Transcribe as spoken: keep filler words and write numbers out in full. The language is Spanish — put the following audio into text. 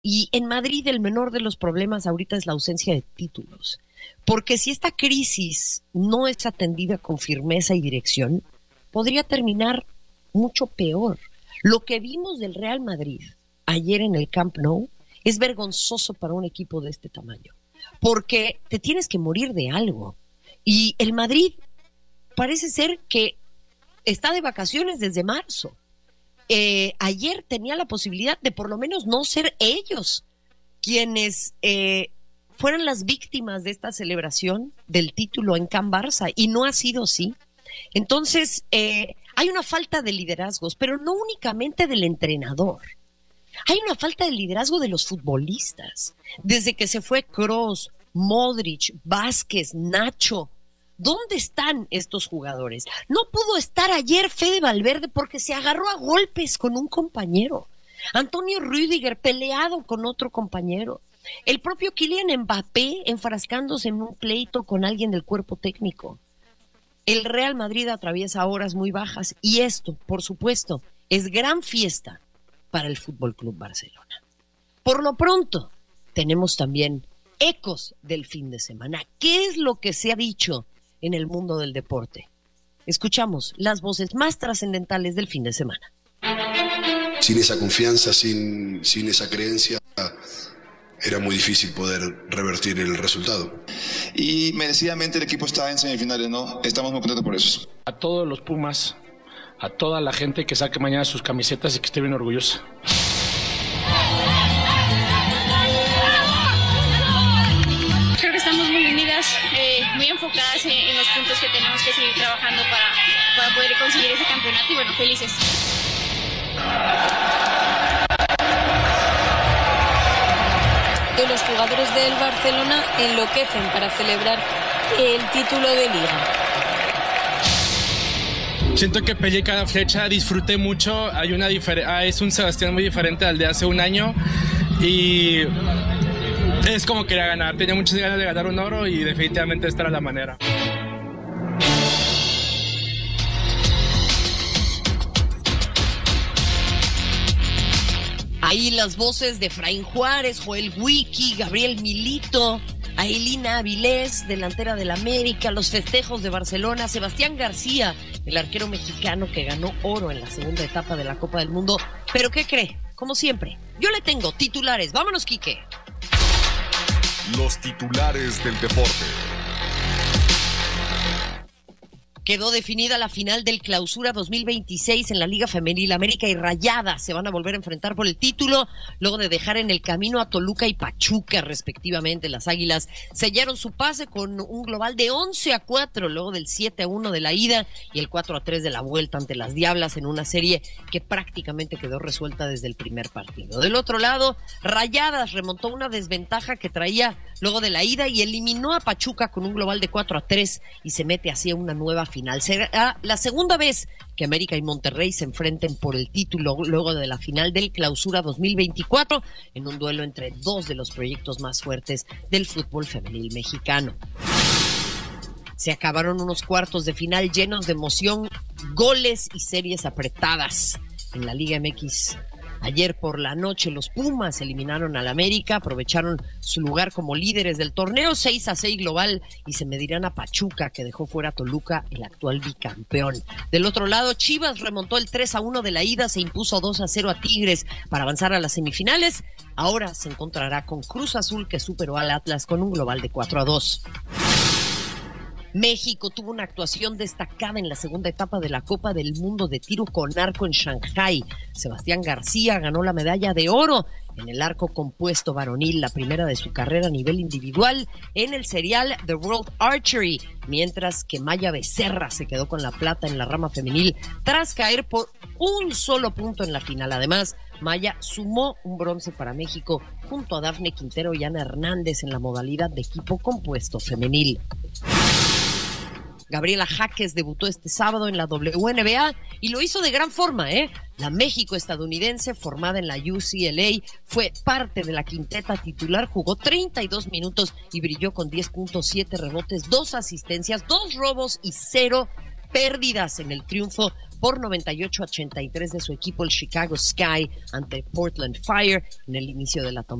Y en Madrid el menor de los problemas ahorita es la ausencia de títulos. Porque si esta crisis no es atendida con firmeza y dirección, podría terminar mucho peor. Lo que vimos del Real Madrid ayer en el Camp Nou es vergonzoso para un equipo de este tamaño. Porque te tienes que morir de algo. Y el Madrid parece ser que está de vacaciones desde marzo. Eh, ayer tenía la posibilidad de por lo menos no ser ellos quienes eh, fueran las víctimas de esta celebración del título en Can Barça, y no ha sido así. Entonces, eh, hay una falta de liderazgos, pero no únicamente del entrenador. Hay una falta de liderazgo de los futbolistas. Desde que se fue Kroos, Modric, Vázquez, Nacho, ¿dónde están estos jugadores? No pudo estar ayer Fede Valverde porque se agarró a golpes con un compañero. Antonio Rüdiger peleado con otro compañero. El propio Kylian Mbappé enfrascándose en un pleito con alguien del cuerpo técnico. El Real Madrid atraviesa horas muy bajas y esto, por supuesto, es gran fiesta para el Fútbol Club Barcelona. Por lo pronto, tenemos también ecos del fin de semana. ¿Qué es lo que se ha dicho en el mundo del deporte? Escuchamos las voces más trascendentales del fin de semana. Sin esa confianza, sin, sin esa creencia, era muy difícil poder revertir el resultado. Y merecidamente el equipo está en semifinales, ¿no? Estamos muy contentos por eso. A todos los Pumas, a toda la gente que saque mañana sus camisetas y que esté bien orgullosa. Creo que estamos muy unidas, eh, muy enfocadas en, en los puntos que tenemos que seguir trabajando para, para poder conseguir ese campeonato y bueno, felices. Los jugadores del Barcelona enloquecen para celebrar el título de Liga. Siento que peleé cada fecha, disfruté mucho. Hay una difer- ah, es un Sebastián muy diferente al de hace un año y es como quería ganar. Tenía muchas ganas de ganar un oro y definitivamente esta era la manera. Ahí las voces de Efraín Juárez, Joel Wiki, Gabriel Milito, Ailina Avilés, delantera del América, los festejos de Barcelona, Sebastián García, el arquero mexicano que ganó oro en la segunda etapa de la Copa del Mundo. ¿Pero qué cree? Como siempre, yo le tengo titulares. Vámonos, Quique. Los titulares del deporte. Quedó definida la final del Clausura dos mil veintiséis en la Liga Femenil. América y Rayadas se van a volver a enfrentar por el título luego de dejar en el camino a Toluca y Pachuca, respectivamente. Las Águilas sellaron su pase con un global de once a cuatro luego del siete a uno de la ida y el cuatro a tres de la vuelta ante las Diablas en una serie que prácticamente quedó resuelta desde el primer partido. Del otro lado, Rayadas remontó una desventaja que traía luego de la ida y eliminó a Pachuca con un global de cuatro a tres y se mete así a una nueva final. Será la segunda vez que América y Monterrey se enfrenten por el título luego de la final del Clausura dos mil veinticuatro en un duelo entre dos de los proyectos más fuertes del fútbol femenil mexicano. Se acabaron unos cuartos de final llenos de emoción, goles y series apretadas en la Liga M X. Ayer por la noche los Pumas eliminaron al América, aprovecharon su lugar como líderes del torneo, seis a seis global, y se medirán a Pachuca, que dejó fuera a Toluca, el actual bicampeón. Del otro lado, Chivas remontó el tres a uno de la ida, se impuso dos a cero a Tigres para avanzar a las semifinales. Ahora se encontrará con Cruz Azul, que superó al Atlas con un global de cuatro a dos. México tuvo una actuación destacada en la segunda etapa de la Copa del Mundo de tiro con arco en Shanghái. Sebastián García ganó la medalla de oro en el arco compuesto varonil, la primera de su carrera a nivel individual en el serial The World Archery, mientras que Maya Becerra se quedó con la plata en la rama femenil tras caer por un solo punto en la final. Además, Maya sumó un bronce para México junto a Dafne Quintero y Ana Hernández en la modalidad de equipo compuesto femenil. Gabriela Jaques debutó este sábado en la W N B A y lo hizo de gran forma, ¿eh? La México-estadounidense, formada en la U C L A, fue parte de la quinteta titular, jugó treinta y dos minutos y brilló con diez punto siete rebotes, dos asistencias, dos robos y cero pérdidas en el triunfo por noventa y ocho a ochenta y tres de su equipo, el Chicago Sky, ante Portland Fire en el inicio de la